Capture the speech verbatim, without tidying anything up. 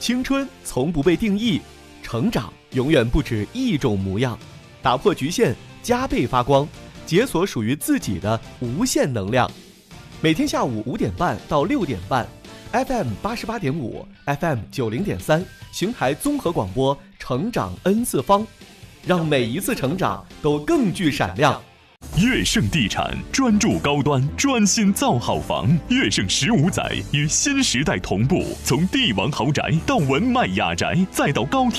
青春从不被定义，成长永远不止一种模样。打破局限，加倍发光，解锁属于自己的无限能量。每天下午五点半到六点半 ，F M 八十八点五 ，F M 九零点三，邢台综合广播，成长 N 次方，让每一次成长都更具闪亮。 乐盛地产专注高端，专心造好房。乐盛十五载与新时代同步，从帝王豪宅到文迈雅宅，再到高铁。